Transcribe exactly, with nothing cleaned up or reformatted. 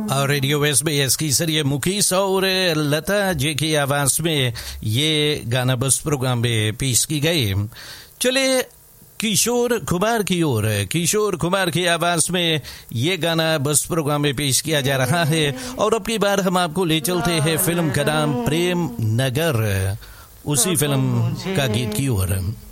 और radio SBS की सरिये मुकेश और लता जी की आवाज में ये गाना बस प्रोग्राम में पेश की गई। चले किशोर कुमार की ओर, किशोर कुमार की आवाज में ये गाना बस प्रोग्राम में पेश किया जा रहा है। और अब की बार हम आपको ले चलते हैं फिल्म का नाम प्रेम नगर, उसी फिल्म का गीत की ओर।